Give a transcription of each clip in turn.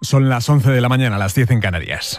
Son las 11 de la mañana, las 10 en Canarias.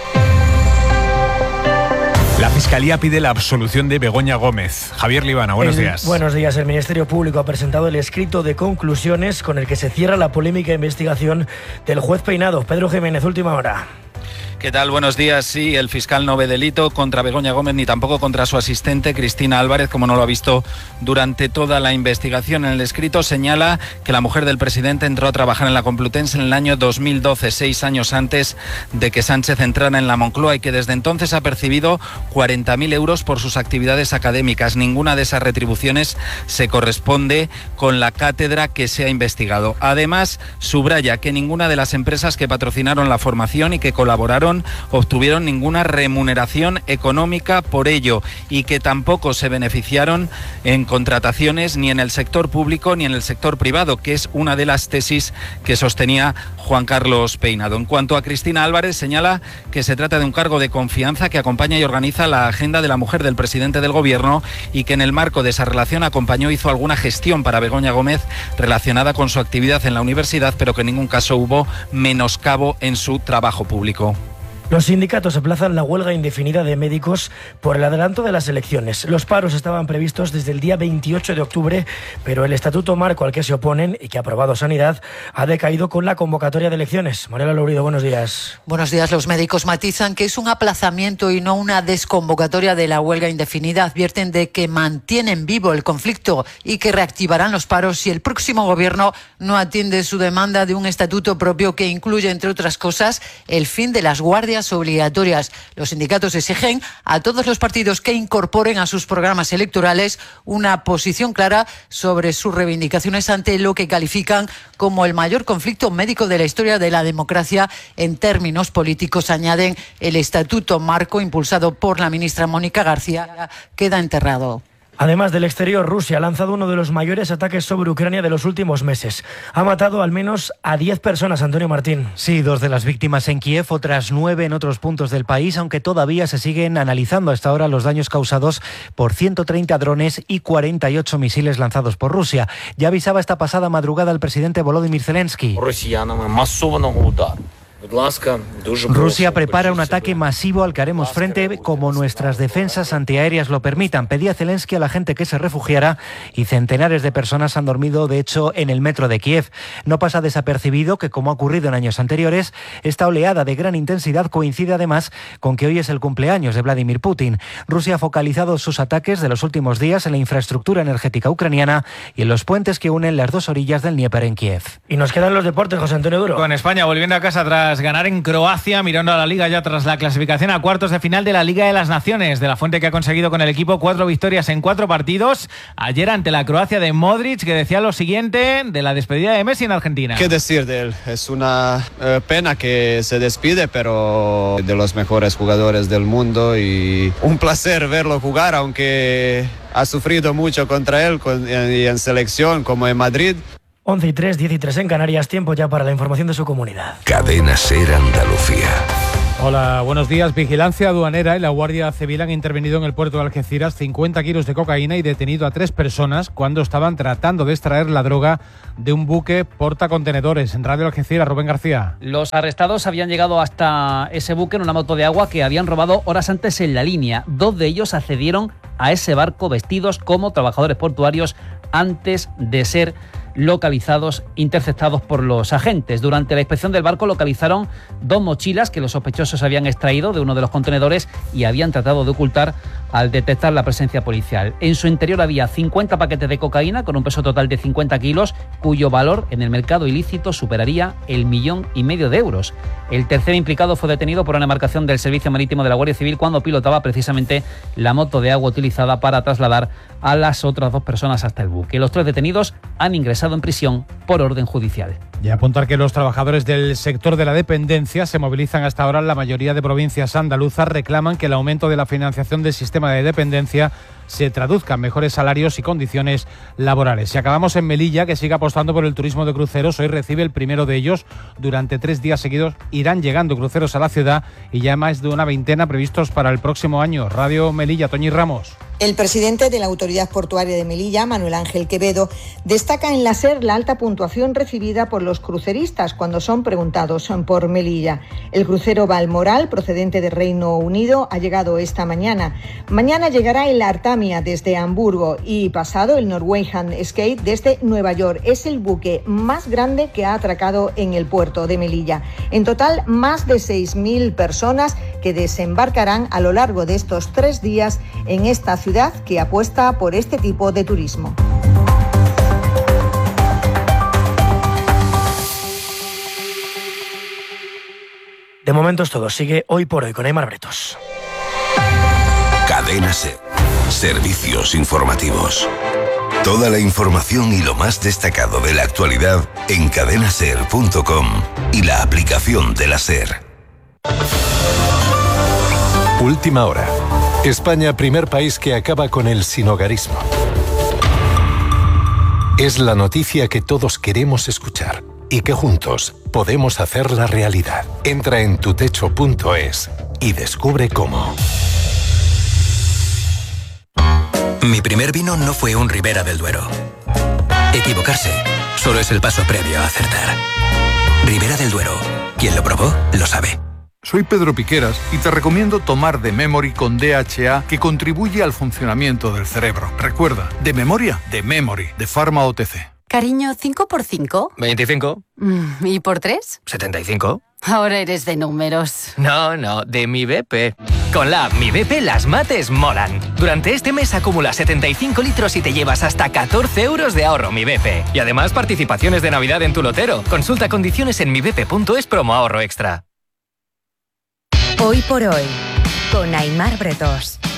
La Fiscalía pide la absolución de Begoña Gómez. Javier Libana, buenos días. Buenos días. El Ministerio Público ha presentado el escrito de conclusiones con el que se cierra la polémica investigación del juez Peinado. Pedro Jiménez, última hora. ¿Qué tal? Buenos días. Sí, el fiscal no ve delito contra Begoña Gómez ni tampoco contra su asistente Cristina Álvarez, como no lo ha visto durante toda la investigación. En el escrito señala que la mujer del presidente entró a trabajar en la Complutense en el año 2012, 6 años antes de que Sánchez entrara en la Moncloa, y que desde entonces ha percibido 40.000 euros por sus actividades académicas. Ninguna de esas retribuciones se corresponde con la cátedra que se ha investigado. Además, subraya que ninguna de las empresas que patrocinaron la formación y que colaboraron obtuvieron ninguna remuneración económica por ello, y que tampoco se beneficiaron en contrataciones ni en el sector público ni en el sector privado, que es una de las tesis que sostenía Juan Carlos Peinado. En cuanto a Cristina Álvarez, señala que se trata de un cargo de confianza que acompaña y organiza la agenda de la mujer del presidente del gobierno, y que en el marco de esa relación acompañó, hizo alguna gestión para Begoña Gómez relacionada con su actividad en la universidad, pero que en ningún caso hubo menoscabo en su trabajo público. Los sindicatos aplazan la huelga indefinida de médicos por el adelanto de las elecciones. Los paros estaban previstos desde el día 28 de octubre, pero el estatuto marco al que se oponen y que ha aprobado Sanidad ha decaído con la convocatoria de elecciones. Mariela Lourido, buenos días. Buenos días. Los médicos matizan que es un aplazamiento y no una desconvocatoria de la huelga indefinida. Advierten de que mantienen vivo el conflicto y que reactivarán los paros si el próximo gobierno no atiende su demanda de un estatuto propio que incluye, entre otras cosas, el fin de las guardias obligatorias. Los sindicatos exigen a todos los partidos que incorporen a sus programas electorales una posición clara sobre sus reivindicaciones ante lo que califican como el mayor conflicto médico de la historia de la democracia en términos políticos. Añaden, el estatuto marco impulsado por la ministra Mónica García queda enterrado. Además del exterior, Rusia ha lanzado uno de los mayores ataques sobre Ucrania de los últimos meses. Ha matado al menos a 10 personas, Antonio Martín. Sí, 2 de las víctimas en Kiev, otras 9 en otros puntos del país, aunque todavía se siguen analizando hasta ahora los daños causados por 130 drones y 48 misiles lanzados por Rusia. Ya avisaba esta pasada madrugada el presidente Volodymyr Zelensky. Rusia prepara un ataque masivo al que haremos frente como nuestras defensas antiaéreas lo permitan. Pedía Zelensky a la gente que se refugiara y centenares de personas han dormido, de hecho, en el metro de Kiev. No pasa desapercibido que, como ha ocurrido en años anteriores, esta oleada de gran intensidad coincide además con que hoy es el cumpleaños de Vladimir Putin. Rusia ha focalizado sus ataques de los últimos días en la infraestructura energética ucraniana y en los puentes que unen las dos orillas del Dnieper en Kiev. Y nos quedan los deportes, José Antonio Duro. Con España volviendo a casa tras ganar en Croacia, mirando a la Liga ya tras la clasificación a cuartos de final de la Liga de las Naciones. De la Fuente, que ha conseguido con el equipo 4 victorias en 4 partidos. Ayer ante la Croacia de Modric, que decía lo siguiente de la despedida de Messi en Argentina. ¿Qué decir de él? Es una pena que se despide, pero de los mejores jugadores del mundo, y un placer verlo jugar, aunque ha sufrido mucho contra él y en selección como en Madrid. 11:03, 10:03 en Canarias, tiempo ya para la información de su comunidad. Cadena SER Andalucía. Hola, buenos días. Vigilancia aduanera y la Guardia Civil han intervenido en el puerto de Algeciras 50 kilos de cocaína y detenido a 3 personas cuando estaban tratando de extraer la droga de un buque portacontenedores. En Radio Algeciras, Rubén García. Los arrestados habían llegado hasta ese buque en una moto de agua que habían robado horas antes en la línea. 2 de ellos accedieron a ese barco vestidos como trabajadores portuarios antes de ser localizados, interceptados por los agentes. Durante la inspección del barco localizaron 2 mochilas que los sospechosos habían extraído de uno de los contenedores y habían tratado de ocultar al detectar la presencia policial. En su interior había 50 paquetes de cocaína con un peso total de 50 kilos, cuyo valor en el mercado ilícito superaría el 1,5 millones de euros. El tercer implicado fue detenido por una embarcación del Servicio Marítimo de la Guardia Civil cuando pilotaba precisamente la moto de agua utilizada para trasladar a las otras 2 personas hasta el buque. Los 3 detenidos han ingresado en prisión por orden judicial. Y apuntar que los trabajadores del sector de la dependencia se movilizan hasta ahora en la mayoría de provincias andaluzas. Reclaman que el aumento de la financiación del sistema de dependencia se traduzca en mejores salarios y condiciones laborales. Y acabamos en Melilla, que sigue apostando por el turismo de cruceros. Hoy recibe el primero de ellos. Durante 3 días seguidos irán llegando cruceros a la ciudad y ya más de una veintena previstos para el próximo año. Radio Melilla, Toñi Ramos. El presidente de la Autoridad Portuaria de Melilla, Manuel Ángel Quevedo, destaca en la SER la alta puntuación recibida por los cruceristas cuando son preguntados por Melilla. El crucero Balmoral, procedente de Reino Unido, ha llegado esta mañana. Mañana llegará el Artamia desde Hamburgo y pasado el Norwegian Skate desde Nueva York. Es el buque más grande que ha atracado en el puerto de Melilla. En total, más de 6.000 personas que desembarcarán a lo largo de estos 3 días en esta ciudad que apuesta por este tipo de turismo. De momento es todo. Sigue Hoy por Hoy con Aimar Bretos. Cadena SER. Servicios informativos. Toda la información y lo más destacado de la actualidad en cadenaser.com y la aplicación de la SER. Última hora. España, primer país que acaba con el sinhogarismo. Es la noticia que todos queremos escuchar y que juntos podemos hacerla realidad. Entra en tutecho.es y descubre cómo. Mi primer vino no fue un Ribera del Duero. Equivocarse solo es el paso previo a acertar. Ribera del Duero. Quien lo probó, lo sabe. Soy Pedro Piqueras y te recomiendo tomar The Memory con DHA, que contribuye al funcionamiento del cerebro. Recuerda, de memoria, The Memory, de Pharma OTC. Cariño, ¿5 por 5? 25. ¿Y por 3? 75. Ahora eres de números. No, de Mi BP. Con la app Mi BP las mates molan. Durante este mes acumula 75 litros y te llevas hasta 14 euros de ahorro Mi BP. Y además participaciones de Navidad en tu lotero. Consulta condiciones en mibp.es promo ahorro extra. Hoy por Hoy, con Aimar Bretos.